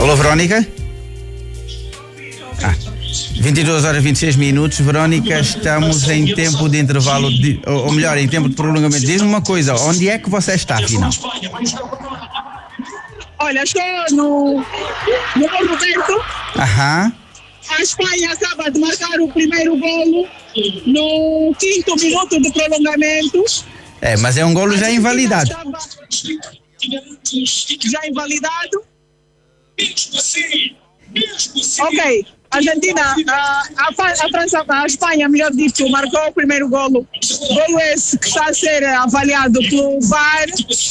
Alô, Verónica? 22 horas e 26 minutos. Verónica, estamos em tempo de intervalo, ou melhor, em tempo de prolongamento. Diz-me uma coisa, onde é que você está, afinal? Olha, estou no Roberto. Aham. A Espanha acaba de marcar o primeiro golo no 5º minuto de prolongamento. Mas é um golo já invalidado. Já invalidado? Ok. A Argentina, a Espanha, melhor dito, marcou o primeiro golo. Golo esse que está a ser avaliado pelo VAR.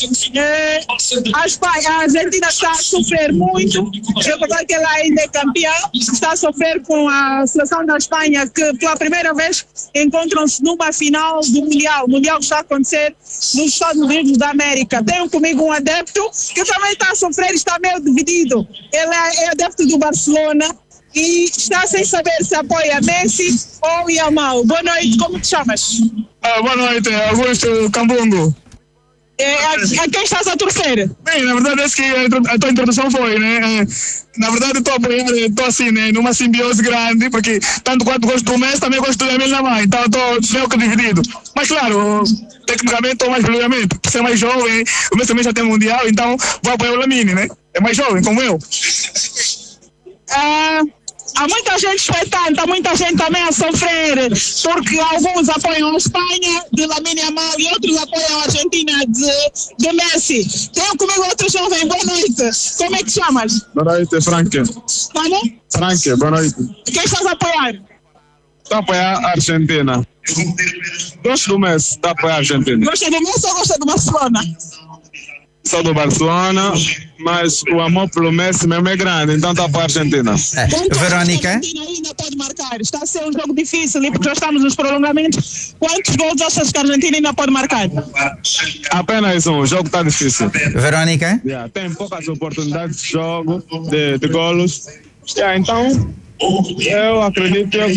A Argentina está a sofrer muito. Recordar que ela ainda é campeã. Está a sofrer com a seleção da Espanha, que pela primeira vez encontram-se numa final do Mundial. O Mundial está a acontecer nos Estados Unidos da América. Tenho comigo um adepto que também está a sofrer, está meio dividido. Ele é adepto do Barcelona e está sem saber se apoia Messi ou Yamal. Boa noite, como te chamas? Boa noite, Augusto Cambungo. A quem estás a torcer? Bem, na verdade, que a tua introdução foi, né? Na verdade, estou assim, né? Numa simbiose grande, porque tanto quanto gosto do Messi, também gosto da minha mãe, então estou meio que dividido. Mas claro, tecnicamente estou mais obviamente, por ser mais jovem, o Messi também já tem mundial, então vou apoiar o Lamine, né? É mais jovem, como eu. Há muita gente expectante, há muita gente também a sofrer, porque alguns apoiam a Espanha de Lamine Yamal e outros apoiam a Argentina de Messi. Tenho comigo outro jovem, boa noite. Como é que te chamas? Boa noite, Frank. Como? Frank, boa noite. Quem estás a apoiar? Estou a apoiar a Argentina. Gosto do Messi, estou a apoiar a Argentina. Gosta do Messi ou gosta do Barcelona? Sou do Barcelona, mas o amor pelo Messi mesmo é grande, então está para a Argentina. Verónica? A Argentina ainda pode marcar. Está a ser um jogo difícil, porque já estamos nos prolongamentos. Quantos gols achas que a Argentina ainda pode marcar? Apenas um, o jogo está difícil. Verónica? Tem poucas oportunidades de jogo, de golos. Então, eu acredito que